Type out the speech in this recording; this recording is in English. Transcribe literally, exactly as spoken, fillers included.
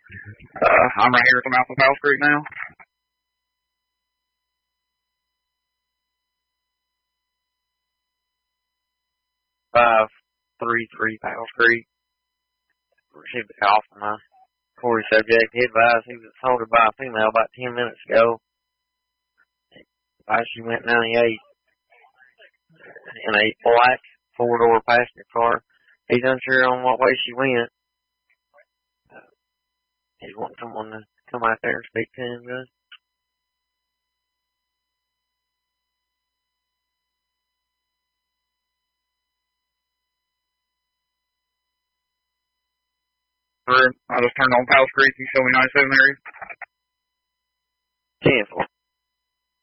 Uh, I'm right here at the mouth of Powell Creek now. Five three three Powell Creek. Received a call from my Corey subject. He advised he was assaulted by a female about ten minutes ago. She went ninety-eight in a black four-door passenger car. He's unsure on what way she went. He's wanting someone to come out there and speak to him, good. I just turned on Powell Creek. You show me ninety-seven area? ten four.